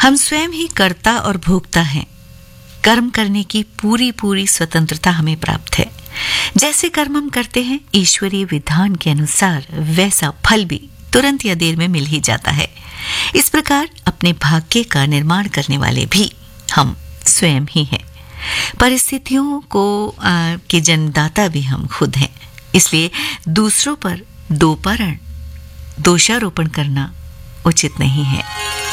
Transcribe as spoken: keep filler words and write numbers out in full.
हम स्वयं ही कर्ता और भोक्ता हैं। कर्म करने की पूरी पूरी स्वतंत्रता हमें प्राप्त है। जैसे कर्म हम करते हैं, ईश्वरीय विधान के अनुसार वैसा फल भी तुरंत या देर में मिल ही जाता है। इस प्रकार अपने भाग्य का निर्माण करने वाले भी हम स्वयं ही हैं। परिस्थितियों को आ, के जन्मदाता भी हम खुद हैं। इसलिए दूसरों पर दोपरण दोषारोपण करना उचित नहीं है।